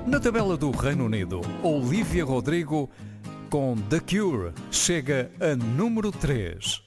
Na tabela do Reino Unido, Olivia Rodrigo com The Cure chega a número 3.